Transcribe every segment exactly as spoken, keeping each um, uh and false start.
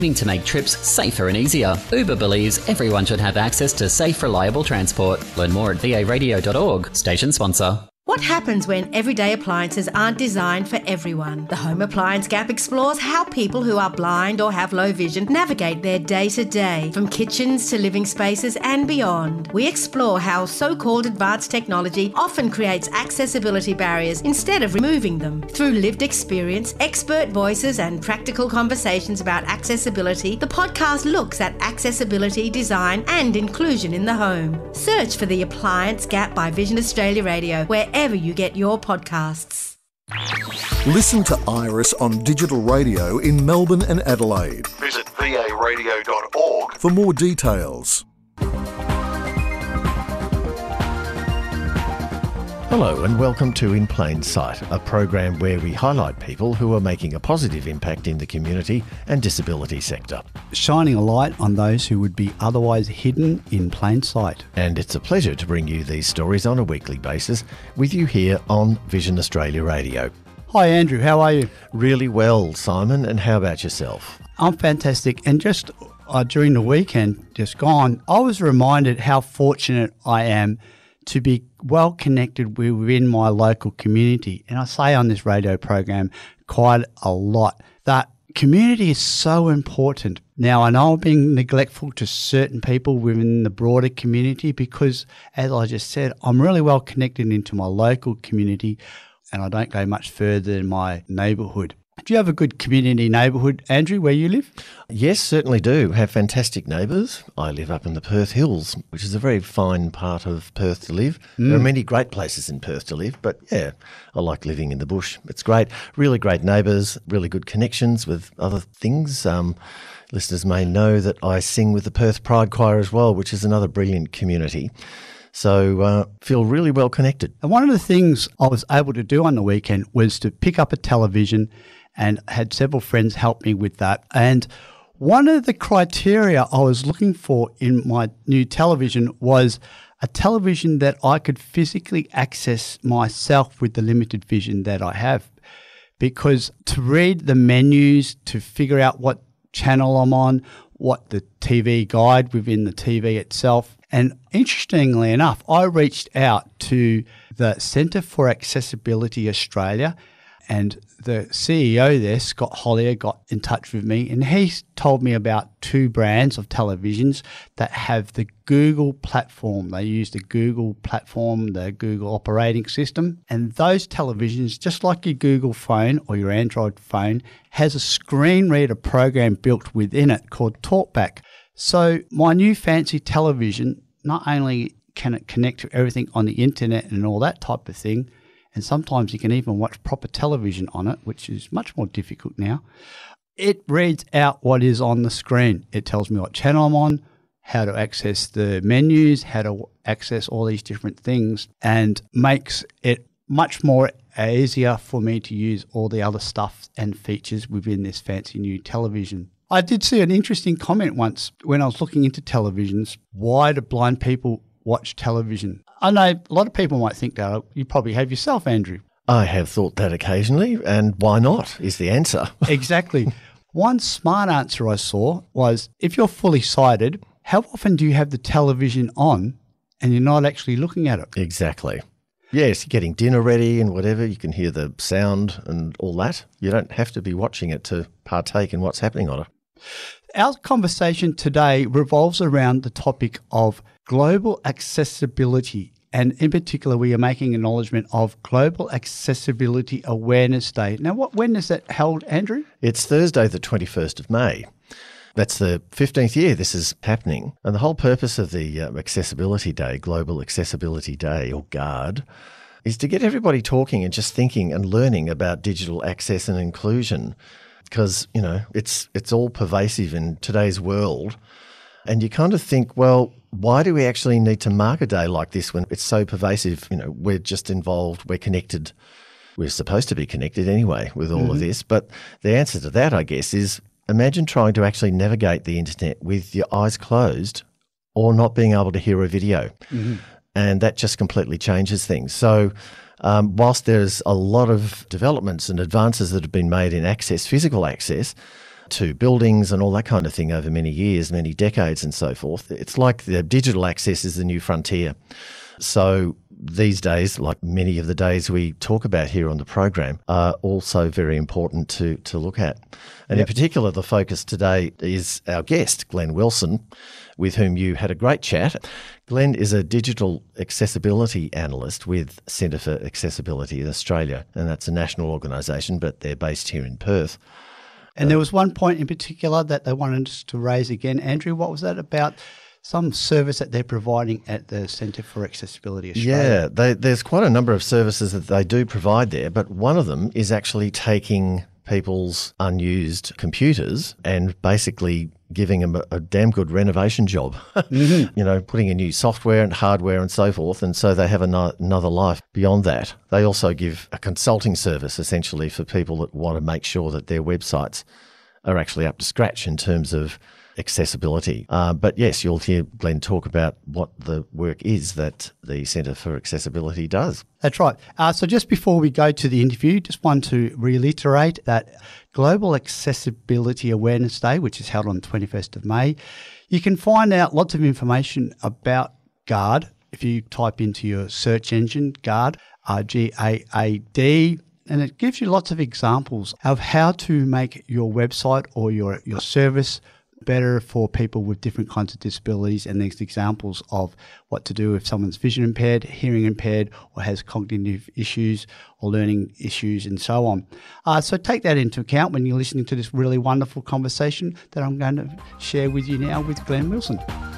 To make trips safer and easier. Uber believes everyone should have access to safe, reliable transport. Learn more at v a radio dot org. Station sponsor. What happens when everyday appliances aren't designed for everyone? The Home Appliance Gap explores how people who are blind or have low vision navigate their day-to-day, from kitchens to living spaces and beyond. We explore how so-called advanced technology often creates accessibility barriers instead of removing them. Through lived experience, expert voices and practical conversations about accessibility, the podcast looks at accessibility, design and inclusion in the home. Search for The Appliance Gap by Vision Australia Radio, wherever you get your podcasts. Listen to Iris on digital radio in Melbourne and Adelaide. Visit v a radio dot org for more details. Hello and welcome to In Plain Sight, a program where we highlight people who are making a positive impact in the community and disability sector. Shining a light on those who would be otherwise hidden in plain sight. And it's a pleasure to bring you these stories on a weekly basis with you here on Vision Australia Radio. Hi Andrew, how are you? Really well, Simon, and how about yourself? I'm fantastic, and just uh, during the weekend just gone, I was reminded how fortunate I am to be well connected within my local community. And I say on this radio program quite a lot that community is so important. Now, I know I'm being neglectful to certain people within the broader community because, as I just said, I'm really well connected into my local community and I don't go much further than my neighbourhood. Do you have a good community neighbourhood, Andrew, where you live? Yes, certainly do. Have fantastic neighbours. I live up in the Perth Hills, which is a very fine part of Perth to live. Mm. There are many great places in Perth to live, but yeah, I like living in the bush. It's great. Really great neighbours, really good connections with other things. Um, listeners may know that I sing with the Perth Pride Choir as well, which is another brilliant community. So uh, feel really well connected. And one of the things I was able to do on the weekend was to pick up a television, and had several friends help me with that. And one of the criteria I was looking for in my new television was a television that I could physically access myself with the limited vision that I have. Because to read the menus, to figure out what channel I'm on, what the T V guide within the T V itself. And interestingly enough, I reached out to the Centre for Accessibility Australia, and the C E O there, Scott Hollier, got in touch with me, and he told me about two brands of televisions that have the Google platform. They use the Google platform, the Google operating system, and those televisions, just like your Google phone or your Android phone, has a screen reader program built within it called TalkBack. So my new fancy television, not only can it connect to everything on the internet and all that type of thing, and sometimes you can even watch proper television on it, which is much more difficult now. It reads out what is on the screen. It tells me what channel I'm on, how to access the menus, how to access all these different things, and makes it much more easier for me to use all the other stuff and features within this fancy new television. I did see an interesting comment once when I was looking into televisions. Why do blind people watch television? I know a lot of people might think that. You probably have yourself, Andrew. I have thought that occasionally, and why not is the answer. Exactly. One smart answer I saw was, if you're fully sighted, how often do you have the television on and you're not actually looking at it? Exactly. Yes, you're getting dinner ready and whatever. You can hear the sound and all that. You don't have to be watching it to partake in what's happening on it. Our conversation today revolves around the topic of global accessibility, and in particular we are making acknowledgement of Global Accessibility Awareness Day. Now, what when is that held, Andrew? It's Thursday the twenty-first of May. That's the fifteenth year this is happening, and the whole purpose of the uh, Accessibility Day, Global Accessibility Day, or GARD, is to get everybody talking and just thinking and learning about digital access and inclusion, because, you know, it's it's all pervasive in today's world. And you kind of think, well, why do we actually need to mark a day like this when it's so pervasive? You know, we're just involved, we're connected. We're supposed to be connected anyway with all mm-hmm. of this. But the answer to that, I guess, is imagine trying to actually navigate the internet with your eyes closed or not being able to hear a video. Mm-hmm. And that just completely changes things. So um, whilst there's a lot of developments and advances that have been made in access, physical access, to buildings and all that kind of thing over many years, many decades and so forth. It's like the digital access is the new frontier. So these days, like many of the days we talk about here on the program, are also very important to, to look at. And yep. in particular, the focus today is our guest, Glenn Wilson, with whom you had a great chat. Glenn is a digital accessibility analyst with Centre for Accessibility in Australia, and that's a national organisation, but they're based here in Perth. And uh, there was one point in particular that they wanted us to raise again. Andrew, what was that about? Some service that they're providing at the Centre for Accessibility Australia. Yeah, they, there's quite a number of services that they do provide there, but one of them is actually taking people's unused computers and basically giving them a, a damn good renovation job, mm-hmm. you know, putting in new software and hardware and so forth, and so they have an- another life beyond that. They also give a consulting service essentially for people that want to make sure that their websites are actually up to scratch in terms of accessibility. Uh, but yes, you'll hear Glenn talk about what the work is that the Centre for Accessibility does. That's right. Uh, so just before we go to the interview, just want to reiterate that Global Accessibility Awareness Day, which is held on the twenty-first of May, you can find out lots of information about GAAD if you type into your search engine, GAAD, uh, G A A D, and it gives you lots of examples of how to make your website or your, your service better for people with different kinds of disabilities, and there's examples of what to do if someone's vision impaired, hearing impaired, or has cognitive issues or learning issues and so on. Uh, so take that into account when you're listening to this really wonderful conversation that I'm going to share with you now with Glenn Wilson.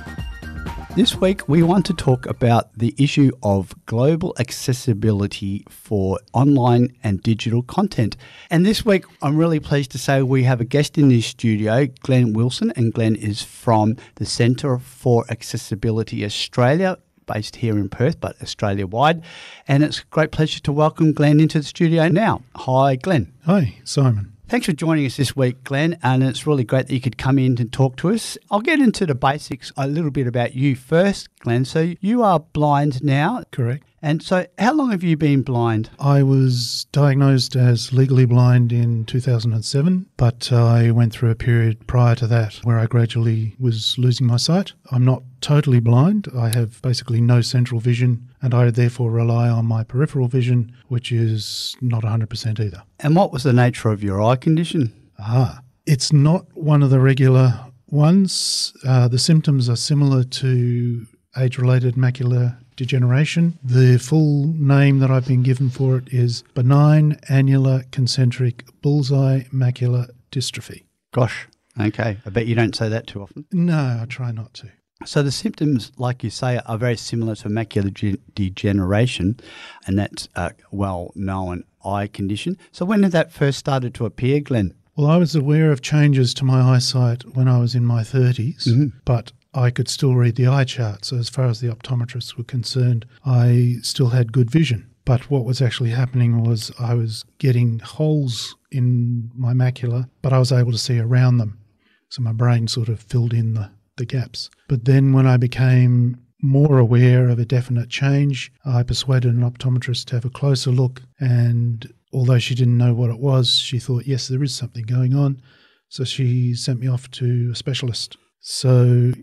This week, we want to talk about the issue of global accessibility for online and digital content. And this week, I'm really pleased to say we have a guest in the studio, Glenn Wilson, and Glenn is from the Centre for Accessibility Australia, based here in Perth, but Australia-wide. And it's a great pleasure to welcome Glenn into the studio now. Hi, Glenn. Hi, Simon. Thanks for joining us this week, Glenn, and it's really great that you could come in and talk to us. I'll get into the basics a little bit about you first, Glenn. So you are blind now. Correct. And so how long have you been blind? I was diagnosed as legally blind in two thousand seven, but I went through a period prior to that where I gradually was losing my sight. I'm not totally blind. I have basically no central vision, and I therefore rely on my peripheral vision, which is not one hundred percent either. And what was the nature of your eye condition? Ah, it's not one of the regular ones. Uh, the symptoms are similar to age-related macular degeneration. The full name that I've been given for it is benign annular concentric bullseye macular dystrophy. Gosh, okay. I bet you don't say that too often. No, I try not to. So the symptoms, like you say, are very similar to macular ge- degeneration, and that's a well-known eye condition. So when did that first started to appear, Glenn? Well, I was aware of changes to my eyesight when I was in my thirties, mm-hmm. but I could still read the eye chart. So as far as the optometrists were concerned, I still had good vision. But what was actually happening was I was getting holes in my macula, but I was able to see around them. So my brain sort of filled in the, the gaps. But then when I became more aware of a definite change, I persuaded an optometrist to have a closer look. And although she didn't know what it was, she thought, yes, there is something going on. So she sent me off to a specialist. So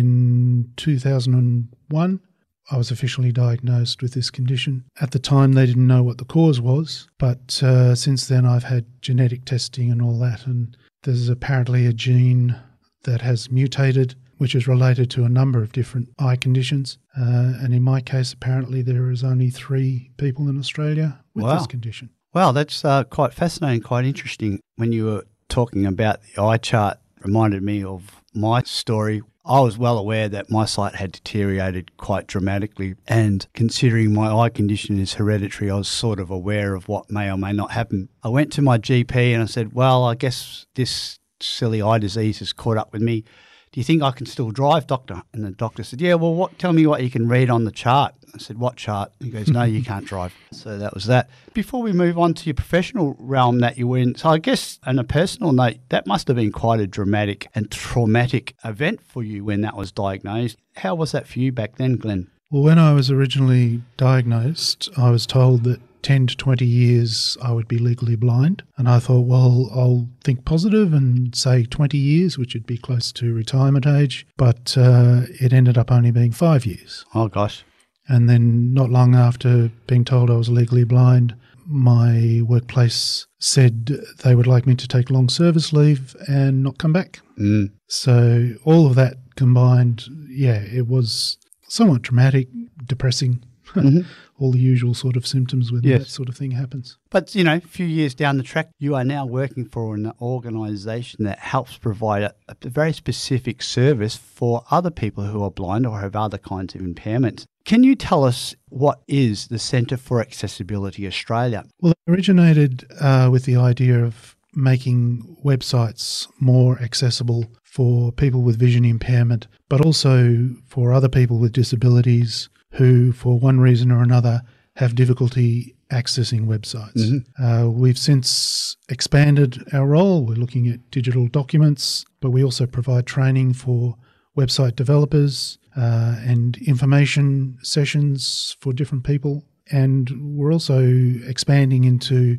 in two thousand one, I was officially diagnosed with this condition. At the time, they didn't know what the cause was, but uh, since then I've had genetic testing and all that, and there's apparently a gene that has mutated, which is related to a number of different eye conditions. Uh, and in my case, apparently there is only three people in Australia with wow. this condition. Wow, that's uh, quite fascinating, quite interesting. When you were talking about the eye chart, it reminded me of my story. I was well aware that my sight had deteriorated quite dramatically, and considering my eye condition is hereditary, I was sort of aware of what may or may not happen. I went to my G P and I said, well, I guess this silly eye disease has caught up with me. Do you think I can still drive, doctor? And the doctor said, yeah, well, what? Tell me what you can read on the chart. I said, what chart? He goes, no, you can't drive. So that was that. Before we move on to your professional realm that you were in, so I guess on a personal note, that must have been quite a dramatic and traumatic event for you when that was diagnosed. How was that for you back then, Glenn? Well, when I was originally diagnosed, I was told that ten to twenty years I would be legally blind. And I thought, well, I'll think positive and say twenty years, which would be close to retirement age. But uh, it ended up only being five years. Oh, gosh. And then not long after being told I was legally blind, my workplace said they would like me to take long service leave and not come back. Mm. So all of that combined, yeah, it was somewhat dramatic, depressing, mm-hmm. all the usual sort of symptoms when yes. that sort of thing happens. But, you know, a few years down the track, you are now working for an organisation that helps provide a, a very specific service for other people who are blind or have other kinds of impairments. Can you tell us what is the Centre for Accessibility Australia? Well, it originated uh, with the idea of making websites more accessible for people with vision impairment, but also for other people with disabilities who, for one reason or another, have difficulty accessing websites. Mm-hmm. Uh, we've since expanded our role. We're looking at digital documents, but we also provide training for website developers uh, and information sessions for different people. And we're also expanding into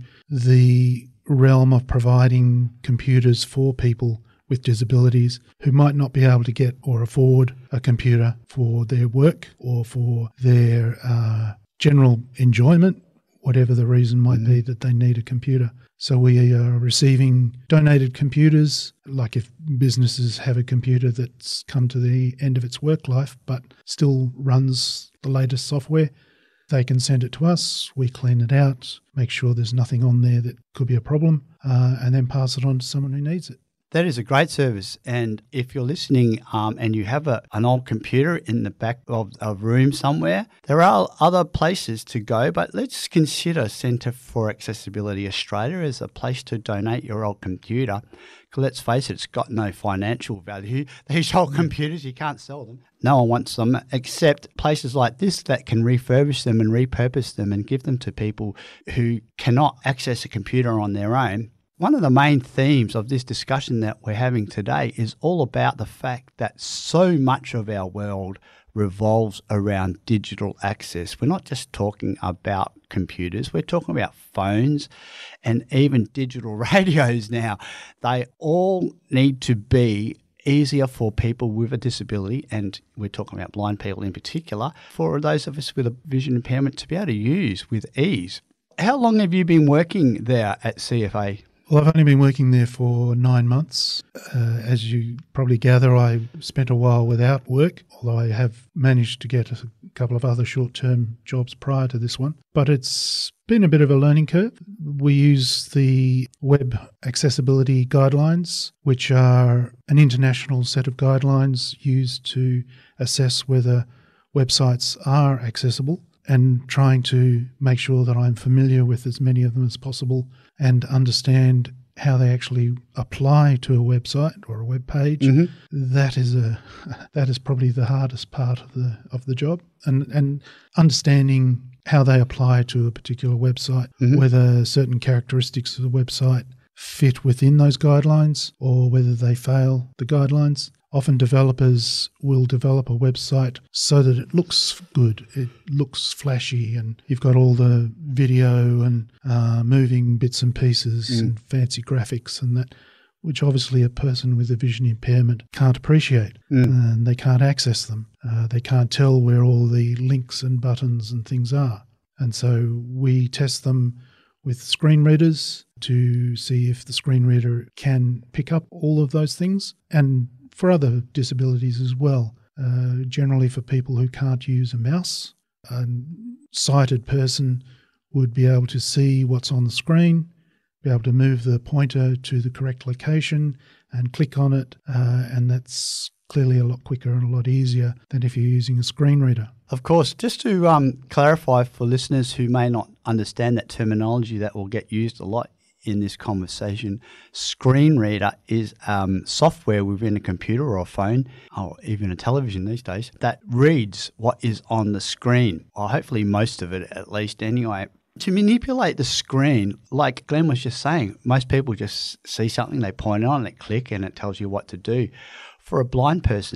the realm of providing computers for people with disabilities who might not be able to get or afford a computer for their work or for their uh, general enjoyment, whatever the reason might mm. be that they need a computer. So we are receiving donated computers, like if businesses have a computer that's come to the end of its work life but still runs the latest software, they can send it to us, we clean it out, make sure there's nothing on there that could be a problem, uh, and then pass it on to someone who needs it. That is a great service. And if you're listening um, and you have a, an old computer in the back of a room somewhere, there are other places to go, but let's consider Centre for Accessibility Australia as a place to donate your old computer. Because let's face it, it's got no financial value. These old computers, you can't sell them. No one wants them except places like this that can refurbish them and repurpose them and give them to people who cannot access a computer on their own. One of the main themes of this discussion that we're having today is all about the fact that so much of our world revolves around digital access. We're not just talking about computers, we're talking about phones and even digital radios now. They all need to be easier for people with a disability, and we're talking about blind people in particular, for those of us with a vision impairment to be able to use with ease. How long have you been working there at C F A? Well, I've only been working there for nine months. Uh, as you probably gather, I spent a while without work, although I have managed to get a couple of other short-term jobs prior to this one. But it's been a bit of a learning curve. We use the Web Accessibility Guidelines, which are an international set of guidelines used to assess whether websites are accessible, and trying to make sure that I'm familiar with as many of them as possible and understand how they actually apply to a website or a web page. Mm-hmm. That is a that is probably the hardest part of the of the job, and and understanding how they apply to a particular website, mm-hmm. whether certain characteristics of the website fit within those guidelines or whether they fail the guidelines. Often developers will develop a website so that it looks good, it looks flashy, and you've got all the video and uh, moving bits and pieces mm. and fancy graphics and that, which obviously a person with a vision impairment can't appreciate, mm. and they can't access them. Uh, they can't tell where all the links and buttons and things are. And so we test them with screen readers to see if the screen reader can pick up all of those things, and for other disabilities as well. Uh, generally for people who can't use a mouse, a sighted person would be able to see what's on the screen, be able to move the pointer to the correct location and click on it, uh, and that's clearly a lot quicker and a lot easier than if you're using a screen reader. Of course, just to um, clarify for listeners who may not understand that terminology that will get used a lot in this conversation, screen reader is um, software within a computer or a phone or even a television these days that reads what is on the screen, or hopefully most of it at least anyway. To manipulate the screen, like Glenn was just saying, most people just see something, they point it on, they click, and it tells you what to do. For a blind person,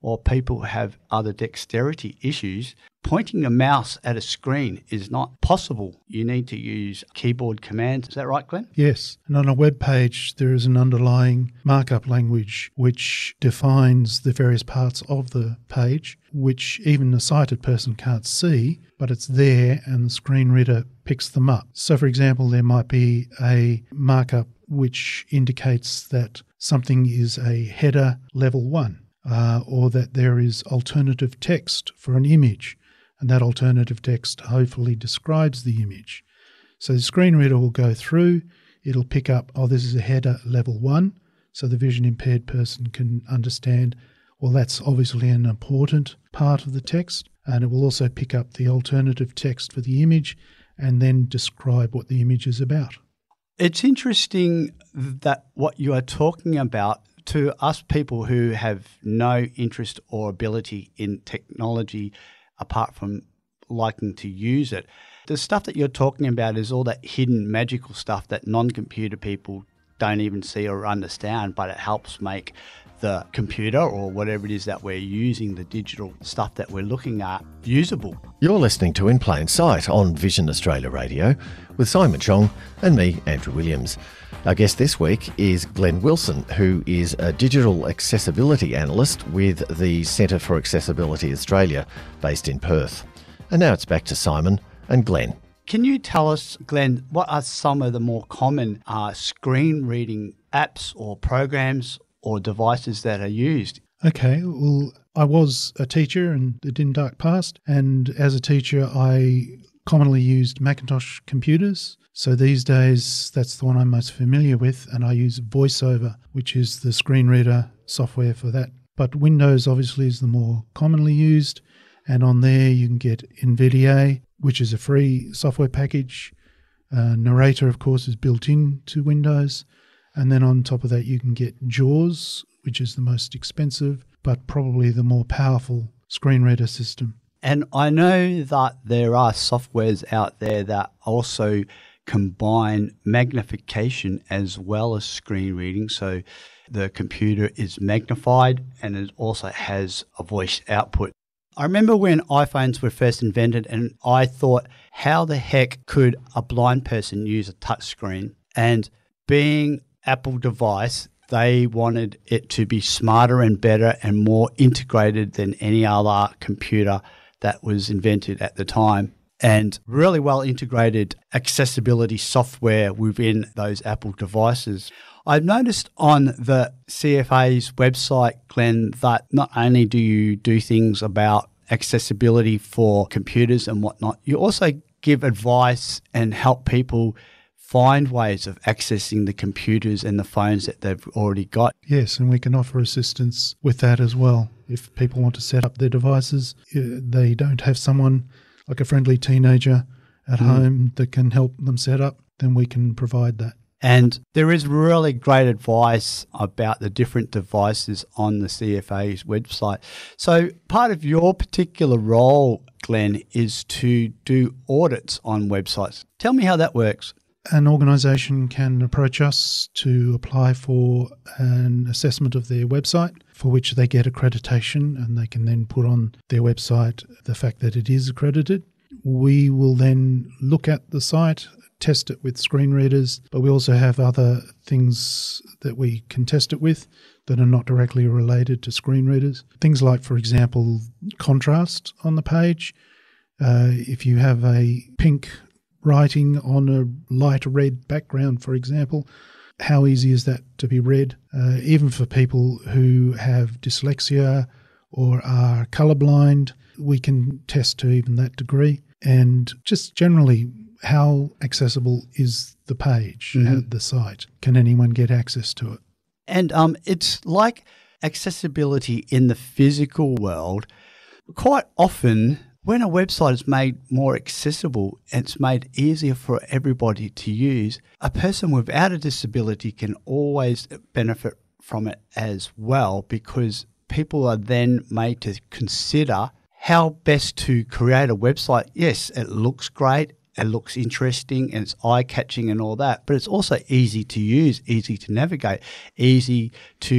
or people who have other dexterity issues, pointing a mouse at a screen is not possible. You need to use keyboard commands. Is that right, Glenn? Yes. And on a web page, there is an underlying markup language which defines the various parts of the page, which even a sighted person can't see, but it's there and the screen reader picks them up. So, for example, there might be a markup which indicates that something is a header level one, uh, or that there is alternative text for an image. And that alternative text hopefully describes the image. So the screen reader will go through, it'll pick up, oh, this is a header level one, so the vision impaired person can understand, well, that's obviously an important part of the text, and it will also pick up the alternative text for the image and then describe what the image is about. It's interesting that what you are talking about, to us people who have no interest or ability in technology apart from liking to use it. The stuff that you're talking about is all that hidden magical stuff that non-computer people don't even see or understand, but it helps make the computer or whatever it is that we're using, the digital stuff that we're looking at, usable. You're listening to In Plain Sight on Vision Australia Radio with Simon Chong and me, Andrew Williams. Our guest this week is Glenn Wilson, who is a digital accessibility analyst with the Centre for Accessibility Australia, based in Perth. And now it's back to Simon and Glenn. Can you tell us, Glenn, what are some of the more common uh, screen reading apps or programs or devices that are used? Okay, well, I was a teacher in the dim dark past, and as a teacher I commonly used Macintosh computers. So these days that's the one I'm most familiar with, and I use VoiceOver, which is the screen reader software for that. But Windows obviously is the more commonly used, and on there you can get NVDA, which is a free software package. Uh, Narrator, of course, is built into Windows. And then on top of that, you can get JAWS, which is the most expensive, but probably the more powerful screen reader system. And I know that there are softwares out there that also combine magnification as well as screen reading. So the computer is magnified and it also has a voice output. I remember when iPhones were first invented and I thought, how the heck could a blind person use a touch screen? And being Apple device, they wanted it to be smarter and better and more integrated than any other computer that was invented at the time, and really well integrated accessibility software within those Apple devices. I've noticed on the C F A's website, Glenn, that not only do you do things about accessibility for computers and whatnot, you also give advice and help people find ways of accessing the computers and the phones that they've already got. Yes, and we can offer assistance with that as well. If people want to set up their devices, they don't have someone like a friendly teenager at mm. home that can help them set up, then we can provide that. And there is really great advice about the different devices on the C F A's website. So part of your particular role, Glenn, is to do audits on websites. Tell me how that works. An organisation can approach us to apply for an assessment of their website, for which they get accreditation, and they can then put on their website the fact that it is accredited. We will then look at the site, test it with screen readers, but we also have other things that we can test it with that are not directly related to screen readers. Things like, for example, contrast on the page. Uh, if you have a pink writing on a light red background, for example, how easy is that to be read? Uh, even for people who have dyslexia or are colourblind, we can test to even that degree. And just generally, how accessible is the page, mm-hmm. the site? Can anyone get access to it? And um, it's like accessibility in the physical world. Quite often, when a website is made more accessible and it's made easier for everybody to use, a person without a disability can always benefit from it as well, because people are then made to consider how best to create a website. Yes, it looks great, it looks interesting, and it's eye-catching and all that, but it's also easy to use, easy to navigate, easy to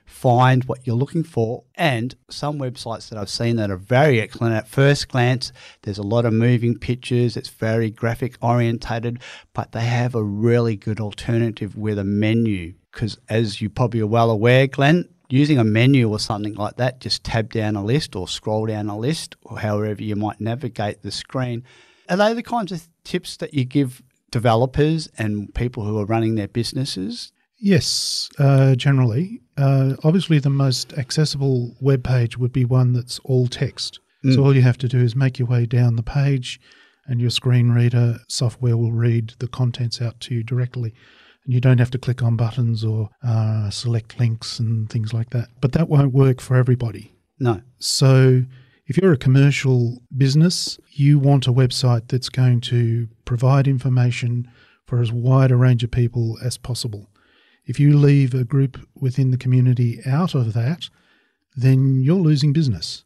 find what you're looking for. And some websites that I've seen that are very excellent at first glance, there's a lot of moving pictures, it's very graphic orientated, but they have a really good alternative with a menu. Because as you probably are well aware, Glenn, using a menu or something like that, just tab down a list or scroll down a list or however you might navigate the screen. Are they the kinds of tips that you give developers and people who are running their businesses? Yes, uh, generally. Uh, obviously, the most accessible web page would be one that's all text. Mm. So all you have to do is make your way down the page and your screen reader software will read the contents out to you directly. And you don't have to click on buttons or uh, select links and things like that. But that won't work for everybody. No. So if you're a commercial business, you want a website that's going to provide information for as wide a range of people as possible. If you leave a group within the community out of that, then you're losing business.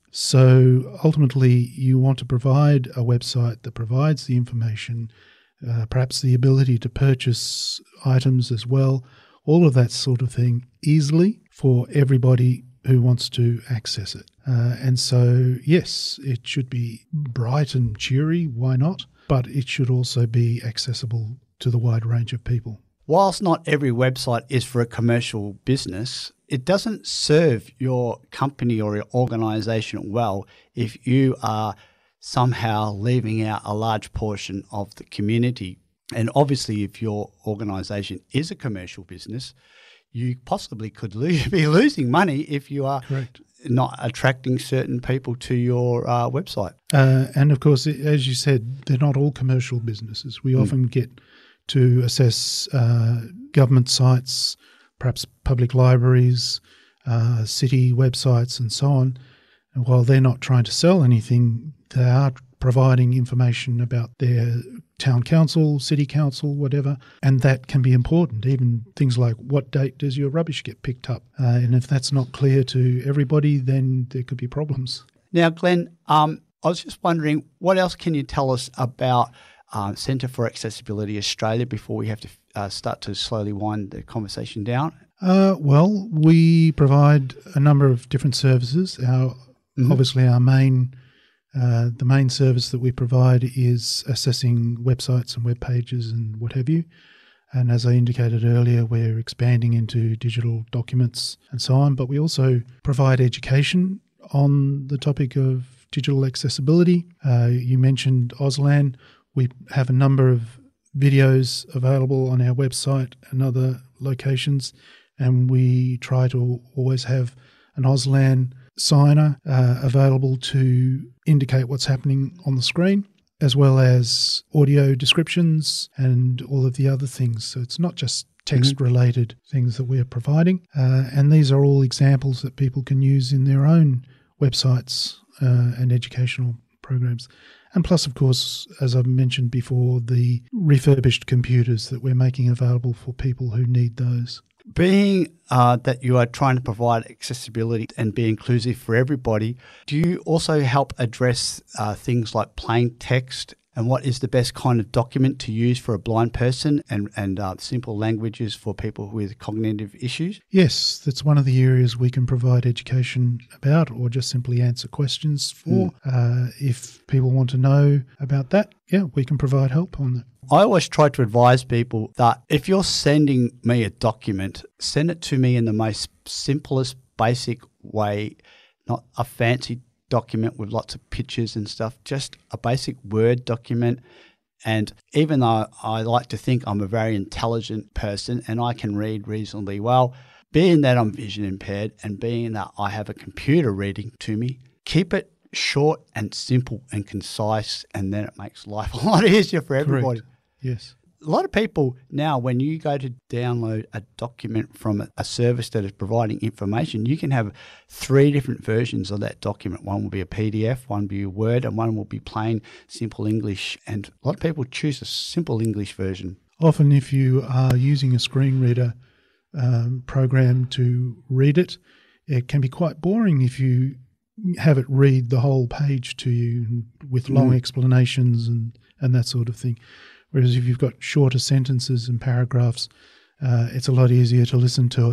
So ultimately, you want to provide a website that provides the information, uh, perhaps the ability to purchase items as well, all of that sort of thing easily for everybody who wants to access it. Uh, and so, yes, it should be bright and cheery, why not? But it should also be accessible to the wide range of people. Whilst not every website is for a commercial business, it doesn't serve your company or your organisation well if you are somehow leaving out a large portion of the community. And obviously, if your organisation is a commercial business, you possibly could lose, be losing money if you are Correct. not attracting certain people to your uh, website. Uh, and of course, as you said, they're not all commercial businesses. We mm. often get to assess uh, government sites, perhaps public libraries, uh, city websites and so on. And while they're not trying to sell anything, they are providing information about their town council, city council, whatever, and that can be important. Even things like what date does your rubbish get picked up? Uh, and if that's not clear to everybody, then there could be problems. Now, Glenn, um, I was just wondering, what else can you tell us about Uh, Centre for Accessibility Australia before we have to uh, start to slowly wind the conversation down? Uh, well, we provide a number of different services. Our mm-hmm. Obviously, our main uh, the main service that we provide is assessing websites and web pages and what have you. And as I indicated earlier, we're expanding into digital documents and so on. But we also provide education on the topic of digital accessibility. Uh, you mentioned Auslan. We have a number of videos available on our website and other locations, and we try to always have an Auslan signer uh, available to indicate what's happening on the screen, as well as audio descriptions and all of the other things. So it's not just text-related mm-hmm. things that we're providing, uh, and these are all examples that people can use in their own websites uh, and educational programs. And plus, of course, as I've mentioned before, the refurbished computers that we're making available for people who need those. Being uh, that you are trying to provide accessibility and be inclusive for everybody, do you also help address uh, things like plain text and what is the best kind of document to use for a blind person and, and uh, simple languages for people with cognitive issues? Yes, that's one of the areas we can provide education about or just simply answer questions for. Mm. Uh, if people want to know about that, yeah, we can provide help on that. I always try to advise people that if you're sending me a document, send it to me in the most simplest, basic way, not a fancy document with lots of pictures and stuff, just a basic Word document. And even though I like to think I'm a very intelligent person and I can read reasonably well, being that I'm vision impaired and being that I have a computer reading to me, keep it short and simple and concise, and then it makes life a lot easier for everybody. Correct. Yes. A lot of people now, when you go to download a document from a service that is providing information, you can have three different versions of that document. One will be a P D F, one will be a Word, and one will be plain, simple English. And a lot of people choose a simple English version. Often if you are using a screen reader um, program to read it, it can be quite boring if you have it read the whole page to you with long mm. explanations and, and that sort of thing. Whereas if you've got shorter sentences and paragraphs, uh, it's a lot easier to listen to it.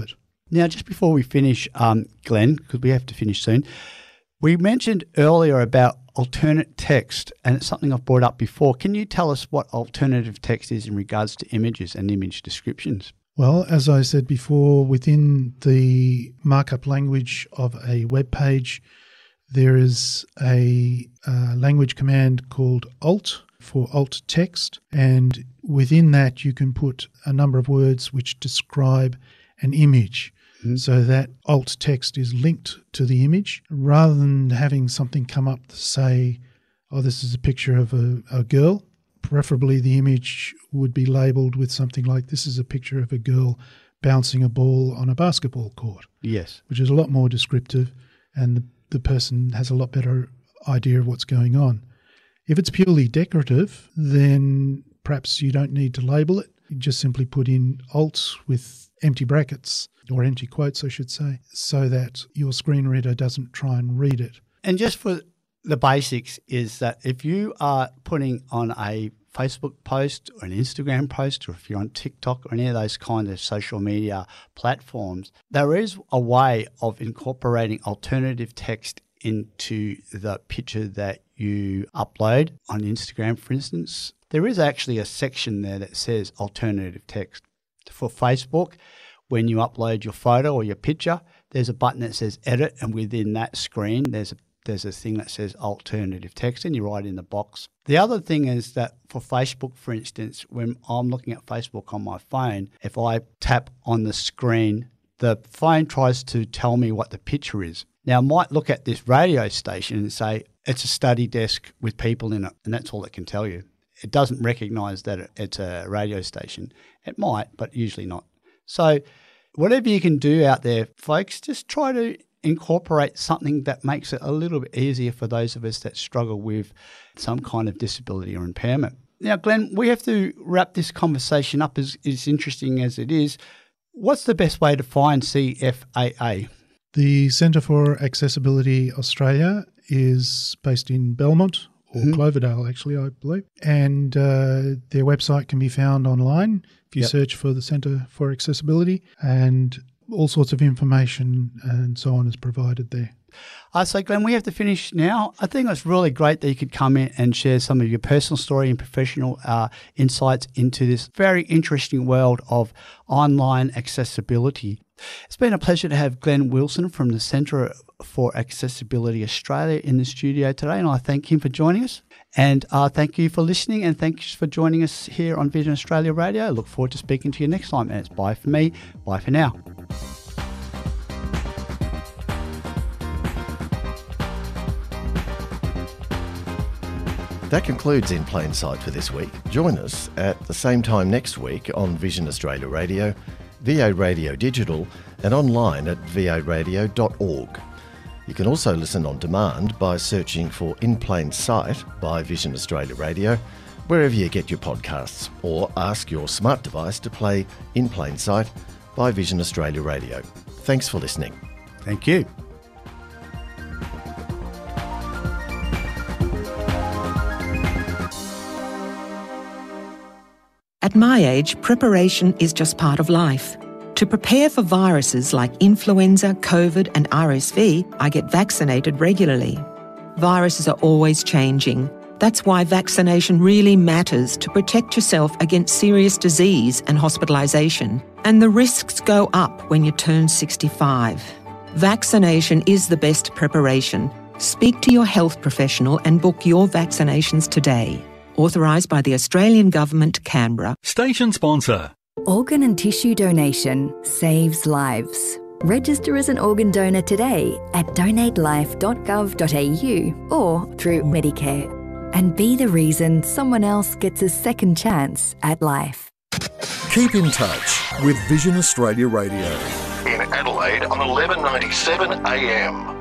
Now, just before we finish, um, Glenn, because we have to finish soon, we mentioned earlier about alternate text, and it's something I've brought up before. Can you tell us what alternative text is in regards to images and image descriptions? Well, as I said before, within the markup language of a web page, there is a uh, language command called alt for alt text, and within that you can put a number of words which describe an image. Mm-hmm. So that alt text is linked to the image rather than having something come up to say, oh, this is a picture of a, a girl. Preferably the image would be labelled with something like, this is a picture of a girl bouncing a ball on a basketball court. Yes. Which is a lot more descriptive, and the, the person has a lot better idea of what's going on. If it's purely decorative, then perhaps you don't need to label it. You just simply put in alt with empty brackets, or empty quotes, I should say, so that your screen reader doesn't try and read it. And just for the basics is that if you are putting on a Facebook post or an Instagram post, or if you're on TikTok or any of those kinds of social media platforms, there is a way of incorporating alternative text into the picture that you upload on Instagram, for instance. There is actually a section there that says alternative text. For Facebook, when you upload your photo or your picture, there's a button that says edit, and within that screen there's a there's a thing that says alternative text, and you write in the box. The other thing is that for Facebook, for instance, when I'm looking at Facebook on my phone, if I tap on the screen, the phone tries to tell me what the picture is. Now, I might look at this radio station and say, it's a study desk with people in it, and that's all it can tell you. It doesn't recognise that it's a radio station. It might, but usually not. So whatever you can do out there, folks, just try to incorporate something that makes it a little bit easier for those of us that struggle with some kind of disability or impairment. Now, Glenn, we have to wrap this conversation up, as, as interesting as it is. What's the best way to find C F A A? The Centre for Accessibility Australia is based in Belmont, or mm-hmm. Cloverdale, actually, I believe. And uh, their website can be found online if you yep. search for the Centre for Accessibility, and all sorts of information and so on is provided there. Uh, so, Glenn, we have to finish now. I think it's really great that you could come in and share some of your personal story and professional uh, insights into this very interesting world of online accessibility. It's been a pleasure to have Glenn Wilson from the Centre for Accessibility Australia in the studio today, and I thank him for joining us. And uh, thank you for listening, and thanks for joining us here on Vision Australia Radio. I look forward to speaking to you next time, and it's bye for me. Bye for now. That concludes In Plain Sight for this week. Join us at the same time next week on Vision Australia Radio, V A Radio Digital, and online at v a radio dot org. You can also listen on demand by searching for In Plain Sight by Vision Australia Radio, wherever you get your podcasts, or ask your smart device to play In Plain Sight by Vision Australia Radio. Thanks for listening. Thank you. At my age, preparation is just part of life. To prepare for viruses like influenza, COVID and R S V, I get vaccinated regularly. Viruses are always changing. That's why vaccination really matters to protect yourself against serious disease and hospitalisation. And the risks go up when you turn sixty-five. Vaccination is the best preparation. Speak to your health professional and book your vaccinations today. Authorised by the Australian Government, Canberra. Station sponsor. Organ and tissue donation saves lives. Register as an organ donor today at donate life dot gov dot a u or through Medicare. And be the reason someone else gets a second chance at life. Keep in touch with Vision Australia Radio. In Adelaide on eleven ninety-seven A M.